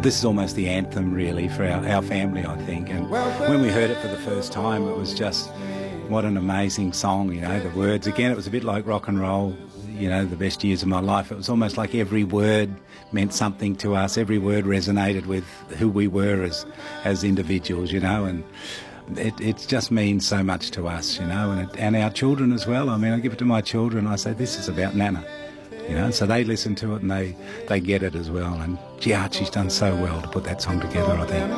This is almost the anthem, really, for our family, I think. And when we heard it for the first time, it was just, what an amazing song, you know, the words. Again, it was a bit like rock and roll, you know, the best years of my life. It was almost like every word meant something to us. Every word resonated with who we were as individuals, you know, and it just means so much to us, you know, and our children as well. I mean, I give it to my children, I say, this is about Nana. You know, so they listen to it and they get it as well. And gee, Archie's done so well to put that song together, I think.